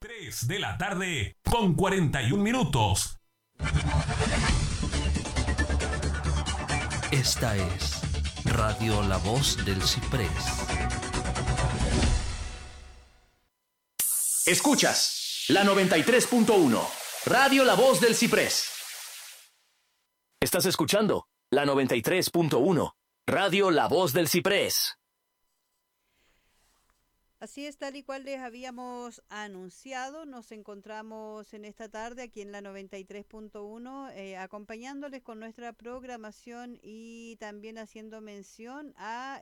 3 de la tarde con 41 minutos. Esta es Radio La Voz del Ciprés. Escuchas la 93.1, Radio La Voz del Ciprés. Estás escuchando la 93.1, Radio La Voz del Ciprés. Así es, tal y cual les habíamos anunciado, nos encontramos en esta tarde aquí en la 93.1 acompañándoles con nuestra programación y también haciendo mención a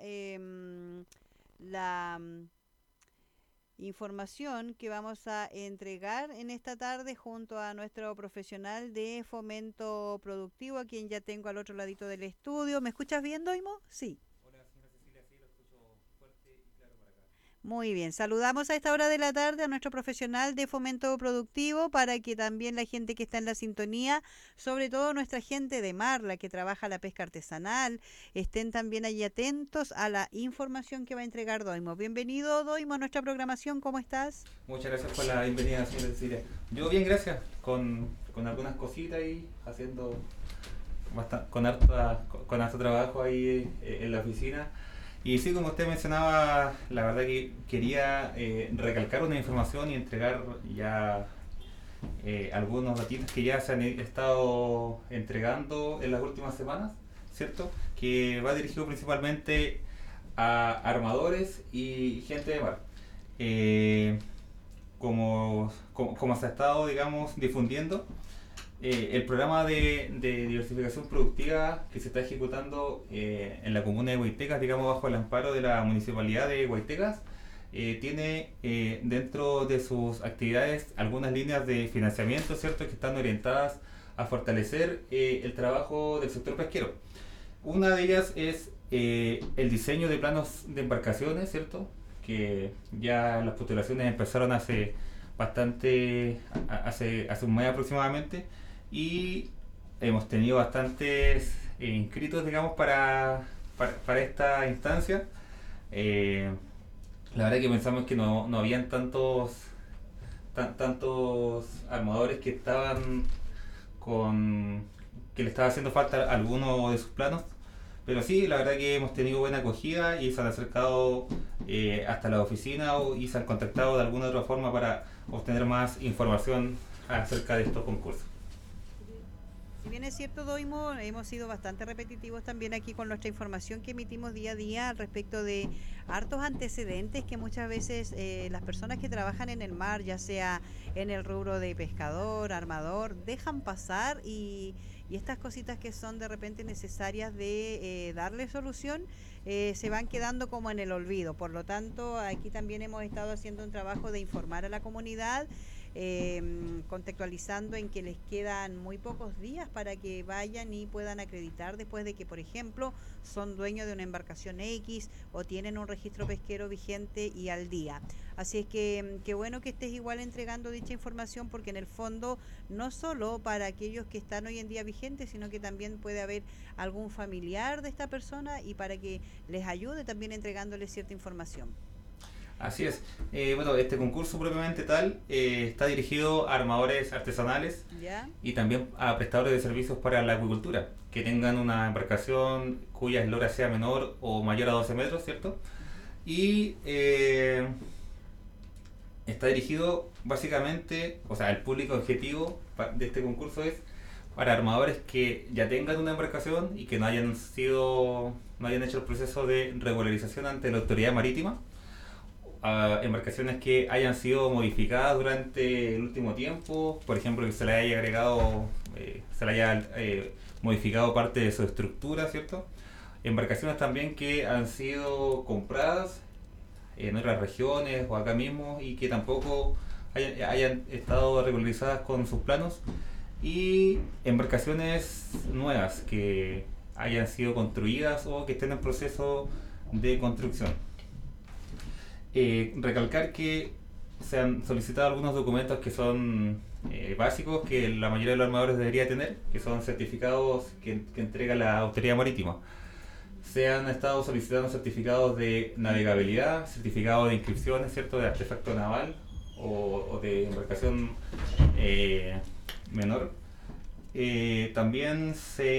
la información que vamos a entregar en esta tarde junto a nuestro profesional de fomento productivo, a quien ya tengo al otro ladito del estudio. ¿Me escuchas bien, Doimo? Sí. Muy bien, saludamos a esta hora de la tarde a nuestro profesional de fomento productivo para que también la gente que está en la sintonía, sobre todo nuestra gente de mar, la que trabaja la pesca artesanal, estén también allí atentos a la información que va a entregar Doimo. Bienvenido, Doimo, a nuestra programación, ¿cómo estás? Muchas gracias por la bienvenida, señora Cecilia. Yo bien, gracias, con algunas cositas ahí, haciendo con harto trabajo ahí en la oficina. Y sí, como usted mencionaba, la verdad que quería recalcar una información y entregar ya algunos datos que ya se han estado entregando en las últimas semanas, ¿cierto? Que va dirigido principalmente a armadores y gente de mar. Como se ha estado, digamos, difundiendo, el programa de diversificación productiva que se está ejecutando en la comuna de Huaytecas, digamos bajo el amparo de la municipalidad de Huaytecas, tiene dentro de sus actividades algunas líneas de financiamiento, ¿cierto?, que están orientadas a fortalecer el trabajo del sector pesquero. Una de ellas es el diseño de planos de embarcaciones, ¿cierto?, que ya las postulaciones empezaron hace un mes aproximadamente, y hemos tenido bastantes inscritos, digamos, para esta instancia. La verdad que pensamos que no habían tantos armadores que le estaba haciendo falta alguno de sus planos, pero sí, la verdad que hemos tenido buena acogida y se han acercado hasta la oficina y se han contactado de alguna otra forma para obtener más información acerca de estos concursos. Si bien es cierto, Doimo, hemos sido bastante repetitivos también aquí con nuestra información que emitimos día a día al respecto de hartos antecedentes que muchas veces las personas que trabajan en el mar, ya sea en el rubro de pescador, armador, dejan pasar y estas cositas que son de repente necesarias de darle solución se van quedando como en el olvido. Por lo tanto, aquí también hemos estado haciendo un trabajo de informar a la comunidad, contextualizando en que les quedan muy pocos días para que vayan y puedan acreditar después de que, por ejemplo, son dueños de una embarcación X o tienen un registro pesquero vigente y al día. Así es que qué bueno que estés igual entregando dicha información, porque en el fondo no solo para aquellos que están hoy en día vigentes, sino que también puede haber algún familiar de esta persona y para que les ayude también entregándoles cierta información. Así es. Bueno, este concurso propiamente tal está dirigido a armadores artesanales. ¿Ya? Y también a prestadores de servicios para la acuicultura, que tengan una embarcación cuya eslora sea menor o mayor a 12 metros, ¿cierto? Y está dirigido básicamente, o sea, el público objetivo de este concurso es para armadores que ya tengan una embarcación y que no hayan hecho el proceso de regularización ante la autoridad marítima. Embarcaciones que hayan sido modificadas durante el último tiempo, por ejemplo, que se le haya agregado, modificado parte de su estructura, ¿cierto? Embarcaciones también que han sido compradas en otras regiones o acá mismo y que tampoco hayan estado regularizadas con sus planos, y embarcaciones nuevas que hayan sido construidas o que estén en proceso de construcción. Recalcar que se han solicitado algunos documentos que son básicos, que la mayoría de los armadores debería tener, que son certificados que entrega la autoridad marítima. Se han estado solicitando certificados de navegabilidad, certificados de inscripciones, ¿cierto?, de artefacto naval o de embarcación menor. También se